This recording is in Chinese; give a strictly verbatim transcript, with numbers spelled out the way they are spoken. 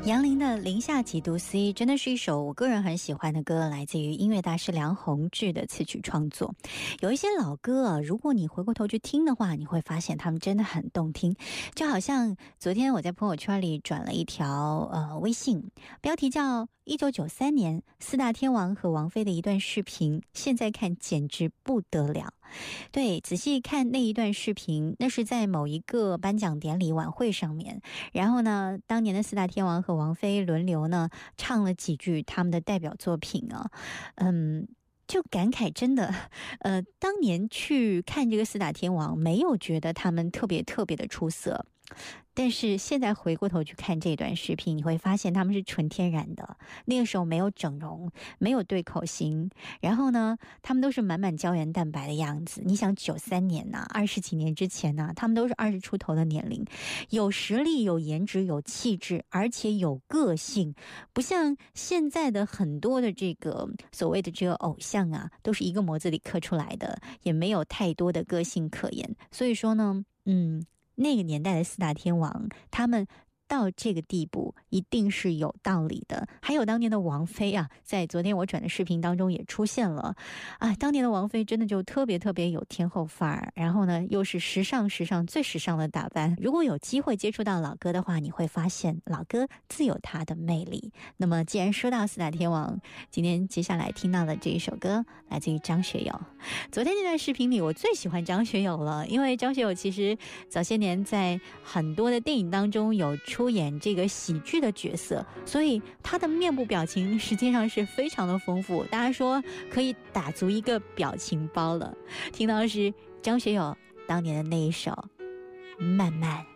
杨林的《零下几度 C》真的是一首我个人很喜欢的歌，来自于音乐大师梁鸿志的词曲创作。有一些老歌啊，如果你回过头去听的话，你会发现他们真的很动听。就好像昨天我在朋友圈里转了一条呃微信，标题叫一九九三年四大天王和王菲的一段视频，现在看简直不得了。对，仔细看那一段视频，那是在某一个颁奖典礼晚会上面，然后呢，当年的四大天王和王菲轮流呢唱了几句他们的代表作品啊，嗯。就感慨真的，呃，当年去看这个四大天王，没有觉得他们特别特别的出色，但是现在回过头去看这段视频，你会发现他们是纯天然的，那个时候没有整容，没有对口型，然后呢，他们都是满满胶原蛋白的样子。你想九三年呐、啊，二十几年之前呐、啊，他们都是二十出头的年龄，有实力、有颜值、有气质，而且有个性，不像现在的很多的这个所谓的这个偶像啊，都是一个模子里刻出来的，也没有太多的个性可言。所以说呢，嗯。那个年代的四大天王，他们到这个地步一定是有道理的。还有当年的王菲啊，在昨天我转的视频当中也出现了啊，当年的王菲真的就特别特别有天后范儿，然后呢又是时尚时尚最时尚的打扮。如果有机会接触到老歌的话，你会发现老歌自有它的魅力。那么既然说到四大天王，今天接下来听到的这一首歌来自于张学友。昨天那段视频里我最喜欢张学友了，因为张学友其实早些年在很多的电影当中有出演这个喜剧的角色，所以他的面部表情实际上是非常的丰富，大家说可以打足一个表情包了。听到的是张学友当年的那一首《慢慢》。